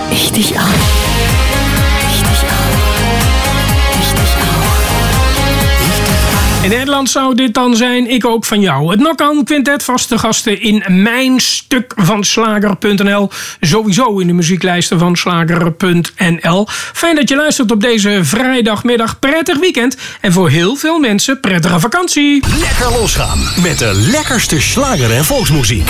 Ich dich auch. Ich dich auch. Ich dich auch. In Nederland zou dit dan zijn Ik ook van jou. Het Knock-On Quintet, vaste gasten in mijn stuk van Slager.nl. Sowieso in de muzieklijsten van Slager.nl. Fijn dat je luistert op deze vrijdagmiddag. Prettig weekend. En voor heel veel mensen prettige vakantie. Lekker losgaan met de lekkerste slager en volksmuziek.